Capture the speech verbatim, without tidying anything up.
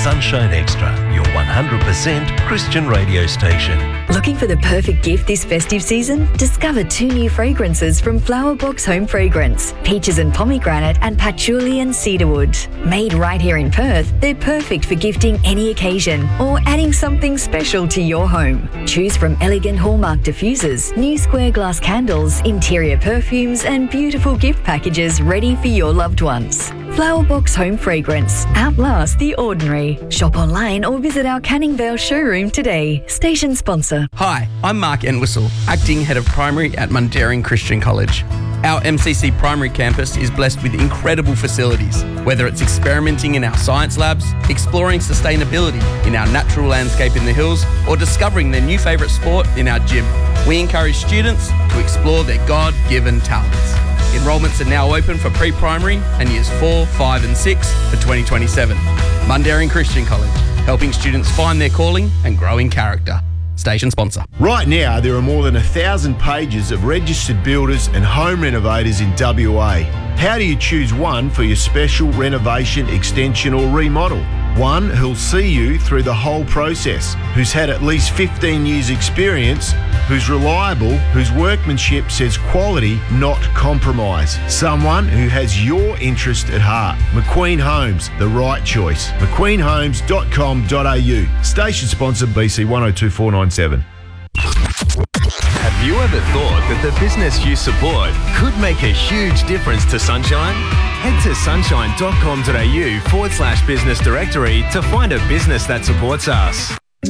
Sunshine Extra, your one hundred percent Christian radio station. Looking for the perfect gift this festive season? Discover two new fragrances from Flower Box Home Fragrance. Peaches and pomegranate and patchouli and cedarwood. Made right here in Perth, they're perfect for gifting any occasion or adding something special to your home. Choose from elegant hallmark diffusers, new square glass candles, interior perfumes and beautiful gift packages ready for your loved ones. Flower Box Home Fragrance. Outlast the ordinary. Shop online or visit our Canning Vale showroom today. Station sponsor. Hi, I'm Mark Entwistle, Acting Head of Primary at Mundaring Christian College. Our M C C primary campus is blessed with incredible facilities, whether it's experimenting in our science labs, exploring sustainability in our natural landscape in the hills, or discovering their new favourite sport in our gym. We encourage students to explore their God-given talents. Enrolments are now open for pre-primary and years four, five and six for twenty twenty-seven. Mundaring Christian College, helping students find their calling and grow in character. Station sponsor. Right now, there are more than a thousand pages of registered builders and home renovators in W A. How do you choose one for your special renovation, extension or remodel? One who'll see you through the whole process, who's had at least fifteen years experience, who's reliable, whose workmanship says quality, not compromise. Someone who has your interest at heart. McQueen Homes, the right choice. mcqueen homes dot com dot a u. Station sponsor B C one oh two four nine seven. Have you ever thought that the business you support could make a huge difference to Sunshine? Head to sunshine dot com dot a u forward slash business directory to find a business that supports us.